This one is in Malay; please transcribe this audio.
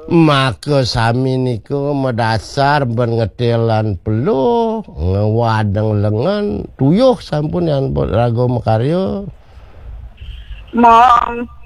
Maka sami niku medasar ben ngetelan peluh, ngewadeng lengan, tuyuh sampun yang rago makarya. Mong